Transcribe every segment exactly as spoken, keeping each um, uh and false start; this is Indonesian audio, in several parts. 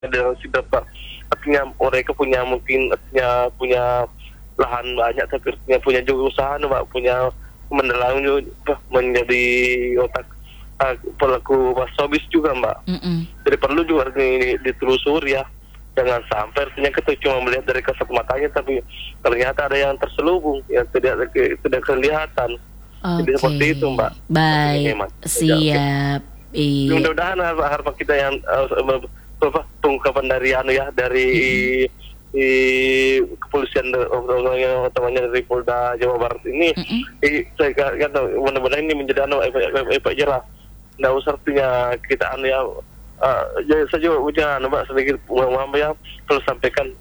Ada berapa artinya mereka punya mungkin artinya punya lahan banyak tapi artinya punya juga usaha Mbak, punya mendalam juga menjadi otak uh, pelaku pasobis juga Mbak. Mm-mm. Jadi perlu juga ini ditelusuri ya, jangan sampai artinya kita cuma melihat dari kasat matanya tapi ternyata ada yang terselubung yang tidak tidak kelihatan. Oke. Jadi seperti itu Mbak. Baik, Seperti siap. Iya. Mudah-mudahan harapan kita yang uh, apa pengungkapan dari anu ya dari mm-hmm. di kepolisian utamanya dari Polda Jawa Barat ini, mm-hmm. i, saya kata mudah-mudahan ini menjadi anu efek jerah. Nggak usah artinya kita anu ya uh, jadi saja ujian Mbak sedikit mohon ya terus sampaikan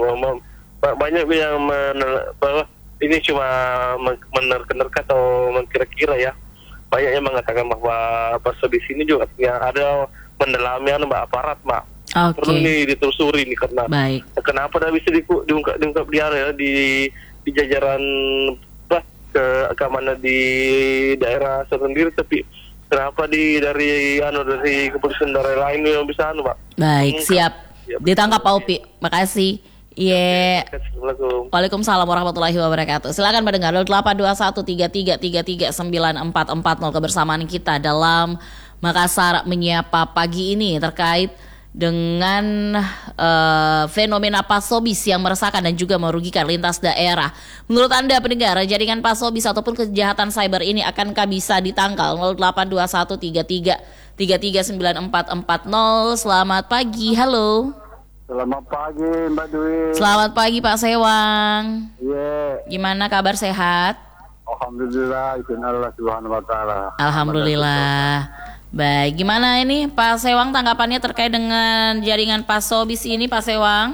banyak yang mener, bahwa ini cuma menerka-nerka atau mengkira-kira ya. Banyak yang mengatakan bahwa pasal di sini juga artinya ada mendalami anu Mbak aparat Mbak. Okay. Perlu nih ditelusuri nih karena Baik. Kenapa tidak bisa diku, diungkap diungkap di area di di jajaran bah, ke keamanan di daerah sendiri tapi kenapa di dari anu dari kepolisian daerah lain yang bisa anu Pak. Baik, Mungkin, siap. ya, Ditangkap Pak Upi. Makasih. Iya. Yeah. Waalaikumsalam warahmatullahi wabarakatuh. Silakan mendengar delapan dua satu tiga tiga tiga tiga sembilan empat empat nol kebersamaan kita dalam Makassar Menyapa pagi ini terkait dengan uh, fenomena pasobis yang meresahkan dan juga merugikan lintas daerah. Menurut Anda pendengar, jaringan pasobis ataupun kejahatan cyber ini akankah bisa ditangkal? nol delapan dua satu tiga tiga tiga tiga sembilan empat empat nol. Selamat pagi, halo. Selamat pagi Mbak Dwi. Selamat pagi Pak Sewang. Iya. Yeah. Gimana kabar, sehat? Alhamdulillah, izin Allah Subhanahu wa taala. Alhamdulillah. Baik, gimana ini Pak Sewang tanggapannya terkait dengan jaringan pasobis ini Pak Sewang?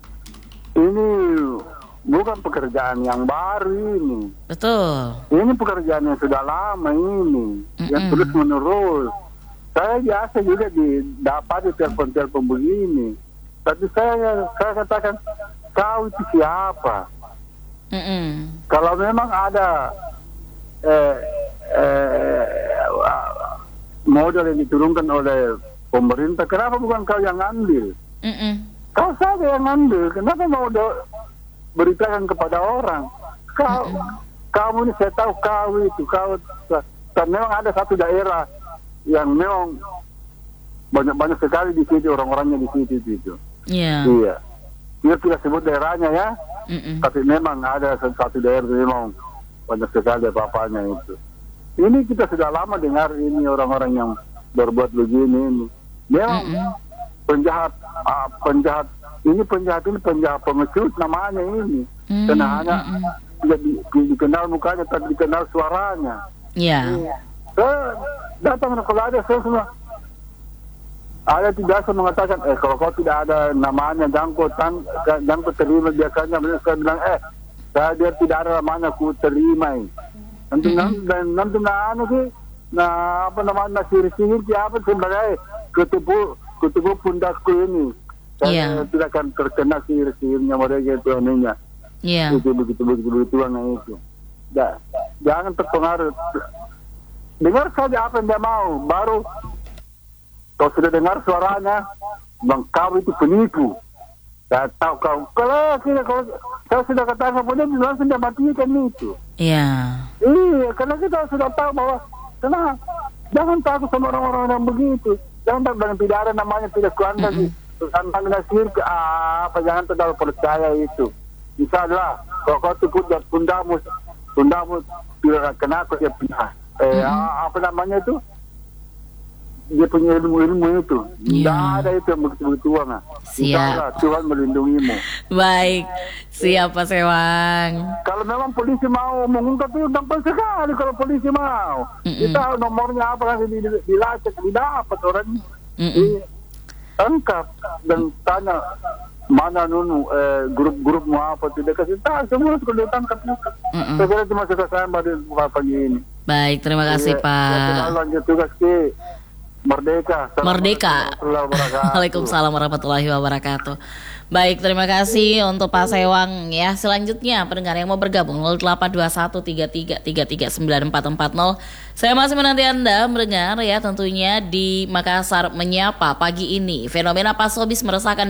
Ini bukan pekerjaan yang baru ini. Betul. Ini pekerjaan yang sudah lama ini, Mm-mm. yang terus menerus. Saya biasa juga didapat di telepon-telepon begini. Tapi saya saya katakan, kau itu siapa? Mm-mm. Kalau memang ada eh, eh, modal yang diturunkan oleh pemerintah, kenapa bukan kau yang ambil? Mm-mm. Kau saja yang ambil, kenapa mau do- beritakan kepada orang? Kau, Mm-mm. kamu ini saya tahu kau itu, kau dan memang ada satu daerah yang memang banyak-banyak sekali di situ orang-orangnya di situ itu. Yeah. Iya. Dia tidak sebut daerahnya ya, Mm-mm. tapi memang ada satu daerah yang memang banyak sekali apa-apanya itu. Ini kita sudah lama dengar ini orang-orang yang berbuat begini ini. Memang mm-hmm. penjahat, uh, penjahat ini penjahat ini penjahat pengecut namanya ini. Mm-hmm. Karena hanya tidak di, di, dikenal mukanya, tapi dikenal suaranya. Iya. Yeah. Saya datang kalau ada saya semua. Ada tidak saya mengatakan, eh kalau kau tidak ada namanya jangkau tan, jangkau terima biasanya saya bilang eh saya dia tidak ada namanya ku terima ini. Nanti mm-hmm. dan nanti na anu sih, nah apa namanya sihir-sihir siapa sebenarnya ketubuh ketubuh pundakku ini. Saya yeah. tidak akan terkena sihir-sihirnya mereka itu ininya. Iya. Itu begitu begitu begitu itu. Ya, jangan terpengaruh. Dengar saja apa yang dia mau, baru kau sudah dengar suaranya, bang kau itu penipu. Saya tahu kau. Kalau kita kalau saya sudah katakan pada dia langsung dia matikan itu. Iya. Iya, karena kita sudah tahu bahwa karena jangan takut sama orang-orang yang begitu. Jangan takut dengan tidak ada namanya tidak kuanda sih. Terus antang nasir ke apa jangan terlalu percaya itu. Misalnya kalau kau tepuk dan pundamu, pundamu tidak kena kau dia punya. Eh mm-hmm. apa namanya itu? Dia punya ilmu-ilmu itu. Tidak yeah. ada itu yang begitu-begituan. Siap. Tuhan melindungimu. Baik. Siap Pak Sewang. Kalau memang polisi mau mengungkap itu gampang sekali kalau polisi mau. Mm-mm. Kita nomornya apa kan dilacak, didapat orang ditangkap dan tanya mana nunu eh, grup-grup mau apa tidak kasih tahu semua sudah ditangkap. Saya kira cuma saya pada pagi ini. Baik, terima kasih ya, Pak. Ya, lanjut tugas ke. Merdeka. Merdeka. Waalaikumsalam warahmatullahi wabarakatuh. Baik, terima kasih untuk Pak Sewang ya. Selanjutnya pendengar yang mau bergabung nol delapan dua satu tiga tiga tiga tiga sembilan empat empat nol. Saya masih menanti Anda mendengar ya, tentunya di Makassar Menyapa pagi ini. Fenomena pasobis meresahkan